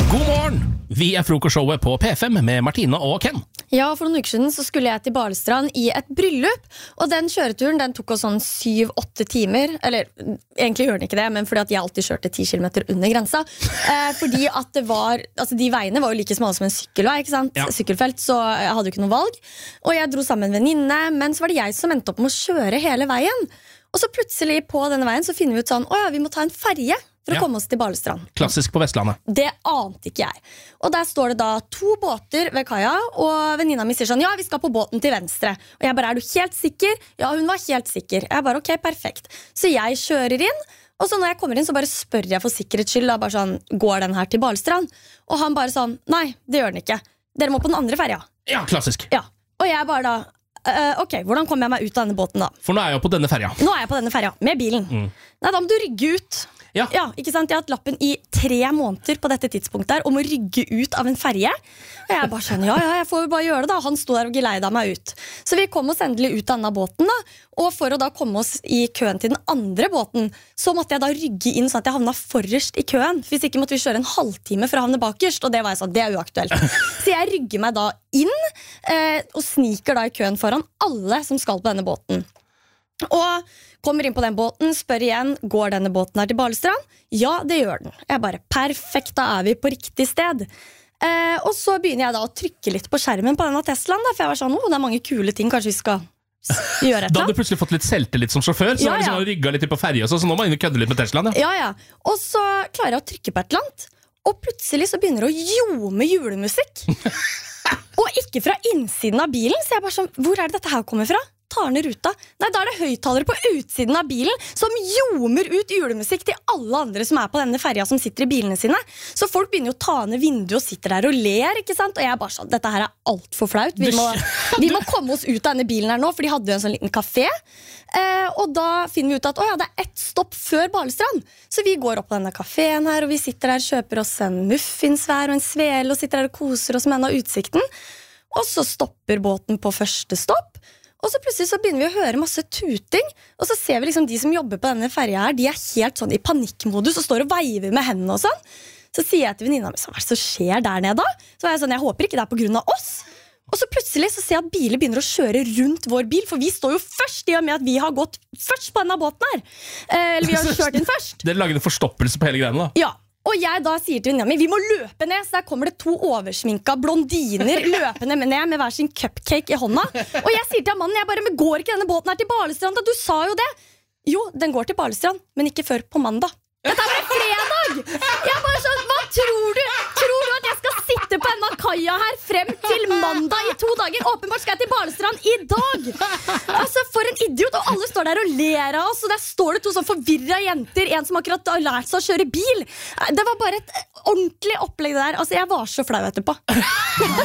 God morgen! Vi frokostshowet på P5 med Martine og Ken. Ja, for noen uker siden så skulle jeg til Balestrand i et bryllup. Og den kjøreturen den tok oss sånn 7-8 timer. Eller egentlig gjør den ikke det, men fordi at jeg alltid kjørte 10 kilometer under grensa. Fordi at det var, altså de veiene var jo like smale som en sykkelvei, ikke sant? Ja. Sykkelfelt, så jeg hadde jo ikke noe valg. Og jeg dro sammen med en venninne, men så var det jeg som endte opp med å kjøre hele veien. Og så plutselig på denne veien så finner vi ut sånn, åja, vi må ta en ferje for å komme oss til Balestrand. Klassisk på Vestlandet. Det ante ikke jeg. Og der står det da 2 båter ved kaia, og venninna mi sier sånn, ja, vi skal på båten til venstre. Og jeg bare, er du helt sikker? Ja, hun var helt sikker. Jeg bare, ok, perfekt. Så jeg kjører inn, og så når jeg kommer inn, så bare spør jeg for sikkerhets skyld, da, bare sånn, går den her til Balestrand? Og han bare sånn, nei, det gjør den ikke. Dere må på den andre ferja. Ja, klassisk. Ja. Og jeg bare da, ok, hvordan kommer jeg meg ut av denne båten da? For nå er jeg jo på denne ferja. Nå er jeg på denne ferja, med bilen. Nei, da må du rygge ut. Ja, ikke sant? Jeg har hatt lappen i 3 måneder på dette tidspunktet her, om å rygge ut av en ferje. Og jeg bare skjønner, ja, jeg får jo bare gjøre det da. Han sto der og geleida meg ut. Så vi kom oss endelig ut av denne båten da. Og for å da komme oss i køen til den andre båten, så måtte jeg da rygge inn sånn at jeg havna forrest i køen. Hvis ikke måtte vi kjøre en halvtime for å havne bakerst, og det var jeg sånn, det er uaktuelt. Så jeg rygger meg da inn, og sniker da i køen foran alle som skal på denne båten. Og kommer inn på den båten, spør igjen, går denne båten her til Balestrand? Ja, det gjør den. Jeg bare, perfekt, da er vi på riktig sted. Og så begynner jeg da å trykke litt på skjermen på denne Teslaen da, for jeg var sånn, det er mange kule ting, kanskje vi skal gjøre et. Da hadde du plutselig fått litt selvtillit som sjåfør, så var det sånn å rygge litt på ferje, så nå må jeg kødde litt med Teslaen. Ja. Og så klarer jeg å trykke på et eller annet, og plutselig så begynner det å ljome julemusikk. Og ikke fra innsiden av bilen, så jeg bare sånn, hvor er det dette her kommer fra? Tar ned ruta. Nei, da er det høyttalere på utsiden av bilen som ljomer ut julemusikk til alle andre som er på denne ferja som sitter i bilene sine. Så folk begynner jo å ta ned vinduet og sitter der og ler, ikke sant? Og jeg bare sånn, dette her er alt for flaut. Vi må komme oss ut av denne bilen her nå, for de hadde jo en sånn liten kafé. Og da finner vi ut at, det er 1 stopp før Balestrand. Så vi går opp på denne kaféen her, og vi sitter der, kjøper oss en muffins hver og en svele, og sitter der og koser oss med en av utsikten. Og så stopper båten på første stopp. Og så plutselig så begynner vi å høre masse tuting. Og så ser vi liksom de som jobber på denne ferja her, de er helt sånn i panikkmodus og står og veiver med hendene og sånn. Så sier jeg til venninna mi, hva er det som skjer der nede da? Så er jeg sånn, jeg håper ikke det er på grunn av oss. Og så plutselig så ser jeg at biler begynner å kjøre rundt vår bil, for vi står jo først i og med at vi har gått først på denne båten her. Eller vi har kjørt inn først. Dere lager en forstoppelse på hele greiene da? Ja. Og jeg da sier til venninna mi, vi må løpe ned. Så der kommer det 2 oversminka blondiner løpende ned med hver sin cupcake i hånda. Og jeg sier til mannen, jeg bare, men går ikke denne båten her til Balestrand da? Du sa jo det. Jo, den går til Balestrand, men ikke før på mandag. Dette er bare fredag! Jeg bare sånn, hva tror du? Tror du at jeg skal sitte på denne kaia her frem til mandag i 2 dager? Åpenbart skal jeg til Balestrand i dag. Altså, for en idiot. Og alle står der og ler av oss. Og der står det 2 sånn forvirra jenter. En som akkurat har lært seg å kjøre bil. Det var bare et ordentlig opplegg der. Altså, jeg var så flau etterpå.